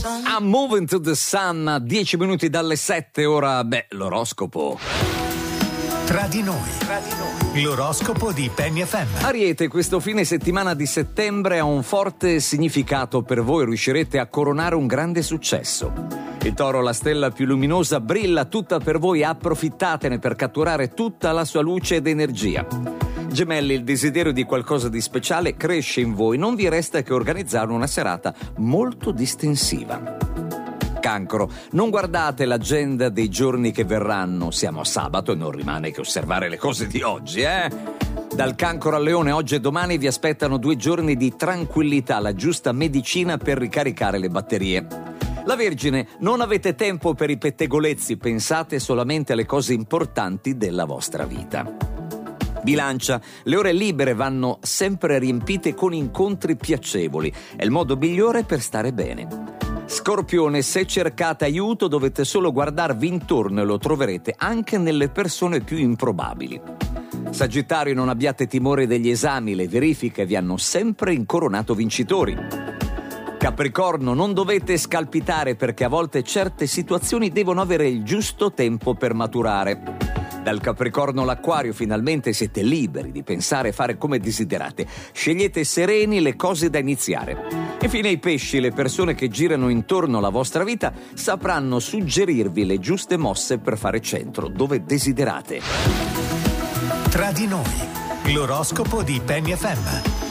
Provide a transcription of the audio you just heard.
I'm moving to the sun, 10 minuti dalle 7, ora, l'oroscopo. Tra di noi, l'oroscopo di Penny FM. Ariete, questo fine settimana di settembre ha un forte significato per voi, riuscirete a coronare un grande successo. Il Toro, la stella più luminosa, brilla tutta per voi, approfittatene per catturare tutta la sua luce ed energia. Gemelli, il desiderio di qualcosa di speciale cresce in voi, non vi resta che organizzare una serata molto distensiva. Cancro, non guardate l'agenda dei giorni che verranno, siamo a sabato e non rimane che osservare le cose di oggi, Dal Cancro al Leone, oggi e domani vi aspettano 2 giorni di tranquillità, la giusta medicina per ricaricare le batterie. La Vergine, non avete tempo per i pettegolezzi, pensate solamente alle cose importanti della vostra vita. Bilancia, le ore libere vanno sempre riempite con incontri piacevoli, è il modo migliore per stare bene. Scorpione, se cercate aiuto dovete solo guardarvi intorno e lo troverete anche nelle persone più improbabili. Sagittario, non abbiate timore degli esami, le verifiche vi hanno sempre incoronato vincitori. Capricorno, non dovete scalpitare perché a volte certe situazioni devono avere il giusto tempo per maturare. Dal Capricorno all'Acquario, finalmente siete liberi di pensare e fare come desiderate. Scegliete sereni le cose da iniziare. Infine i Pesci, le persone che girano intorno alla vostra vita sapranno suggerirvi le giuste mosse per fare centro dove desiderate. Tra di noi, l'oroscopo di Penny FM.